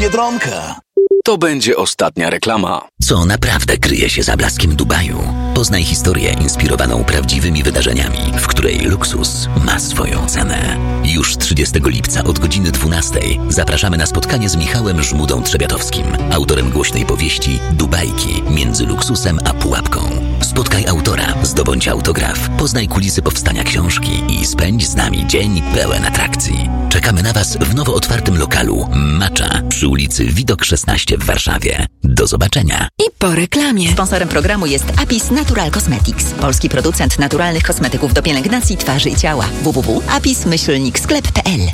Biedronka. To będzie ostatnia reklama. Co naprawdę kryje się za blaskiem Dubaju? Poznaj historię inspirowaną prawdziwymi wydarzeniami, w której luksus ma swoją cenę. Już 30 lipca od godziny 12 zapraszamy na spotkanie z Michałem Żmudą-Trzebiatowskim, autorem głośnej powieści Dubajki między luksusem a pułapką. Spotkaj autora, zdobądź autograf, poznaj kulisy powstania książki i spędź z nami dzień pełen atrakcji. Czekamy na Was w nowo otwartym lokalu Macza przy ulicy Widok 16 w Warszawie. Do zobaczenia. I po reklamie. Sponsorem programu jest Apis Natural Cosmetics, polski producent naturalnych kosmetyków do pielęgnacji twarzy i ciała. www.apis-sklep.pl.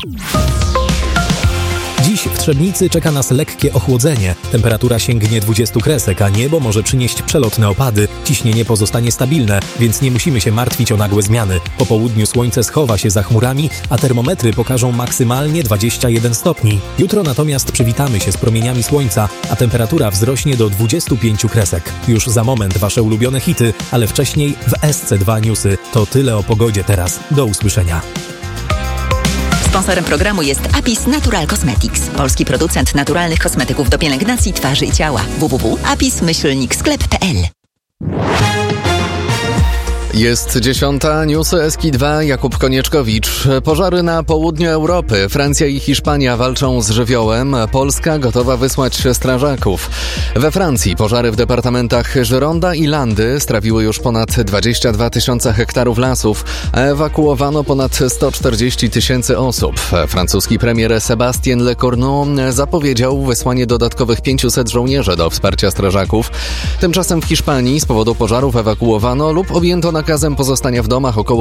Dziś w Trzebnicy czeka nas lekkie ochłodzenie. Temperatura sięgnie 20 kresek, a niebo może przynieść przelotne opady. Ciśnienie pozostanie stabilne, więc nie musimy się martwić o nagłe zmiany. Po południu słońce schowa się za chmurami, a termometry pokażą maksymalnie 21 stopni. Jutro natomiast przywitamy się z promieniami słońca, a temperatura wzrośnie do 25 kresek. Już za moment Wasze ulubione hity, ale wcześniej w SC2 Newsy. To tyle o pogodzie teraz. Do usłyszenia. Sponsorem programu jest Apis Natural Cosmetics, polski producent naturalnych kosmetyków do pielęgnacji twarzy i ciała. www.apis-sklep.pl. Jest 10, newsy SK2, Jakub Konieczkowicz. Pożary na południu Europy. Francja i Hiszpania walczą z żywiołem. Polska gotowa wysłać strażaków. We Francji pożary w departamentach Gironda i Landy strawiły już ponad 22 tysiące hektarów lasów, a ewakuowano ponad 140 tysięcy osób. Francuski premier Sébastien Lecornu zapowiedział wysłanie dodatkowych 500 żołnierzy do wsparcia strażaków. Tymczasem w Hiszpanii z powodu pożarów ewakuowano lub objęto nakazem pozostania w domach około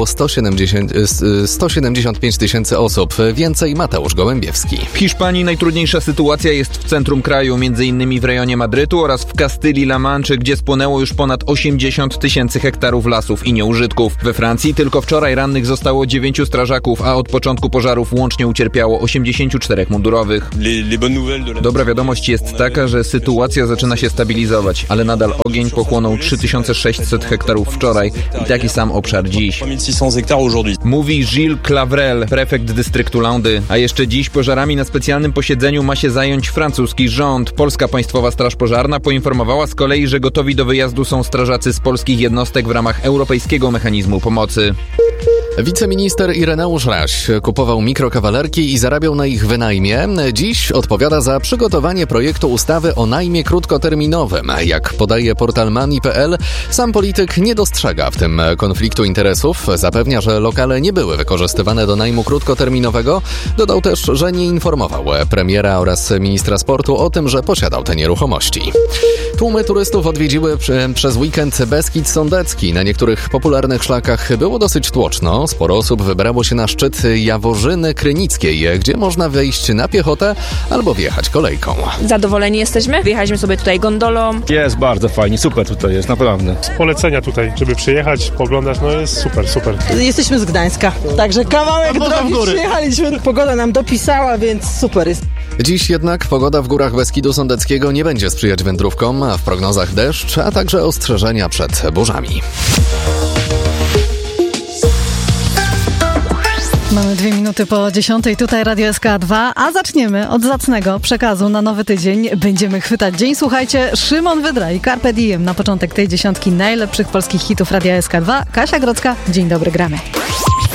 175 tysięcy osób. Więcej Mateusz Gołębiewski. W Hiszpanii najtrudniejsza sytuacja jest w centrum kraju, m.in. w rejonie Madrytu oraz w Kastylii-La Manche, gdzie spłonęło już ponad 80 tysięcy hektarów lasów i nieużytków. We Francji tylko wczoraj rannych zostało 9 strażaków, a od początku pożarów łącznie ucierpiało 84 mundurowych. Dobra wiadomość jest taka, że sytuacja zaczyna się stabilizować, ale nadal ogień pochłonął 3600 hektarów wczoraj i taki sam obszar dziś. Mówi Gilles Clavrel, prefekt dystryktu Landy. A jeszcze dziś pożarami na specjalnym posiedzeniu ma się zająć francuski rząd. Polska Państwowa Straż Pożarna poinformowała z kolei, że gotowi do wyjazdu są strażacy z polskich jednostek w ramach Europejskiego Mechanizmu Pomocy. Wiceminister Ireneusz Raś kupował mikrokawalerki i zarabiał na ich wynajmie. Dziś odpowiada za przygotowanie projektu ustawy o najmie krótkoterminowym. Jak podaje portal Money.pl, sam polityk nie dostrzega w tym konfliktu interesów. Zapewnia, że lokale nie były wykorzystywane do najmu krótkoterminowego. Dodał też, że nie informował premiera oraz ministra sportu o tym, że posiadał te nieruchomości. Tłumy turystów odwiedziły przez weekend Beskid Sądecki. Na niektórych popularnych szlakach było dosyć tłoczno. Sporo osób wybrało się na szczyt Jaworzyny Krynickiej, gdzie można wejść na piechotę albo wjechać kolejką. Zadowoleni jesteśmy. Wjechaliśmy sobie tutaj gondolą. Jest bardzo fajnie, super tutaj jest, naprawdę. Z polecenia tutaj, żeby przyjechać, pooglądać, no jest super, super. Jesteśmy z Gdańska, także kawałek drogi przyjechaliśmy. Pogoda nam dopisała, więc super jest. Dziś jednak pogoda w górach Beskidu Sądeckiego nie będzie sprzyjać wędrówkom, a w prognozach deszcz, a także ostrzeżenia przed burzami. Mamy 2 minuty po 10. Tutaj Radio SK2, a zaczniemy od zacnego przekazu na nowy tydzień. Będziemy chwytać dzień. Słuchajcie, Szymon Wydra i Carpe Diem na początek tej 10 najlepszych polskich hitów Radia SK2. Kasia Grodzka, dzień dobry, gramy.